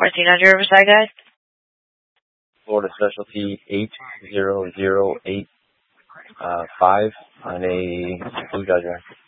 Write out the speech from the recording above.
1400 Riverside, guys. Florida Specialty 80085 on a Blue Dodger.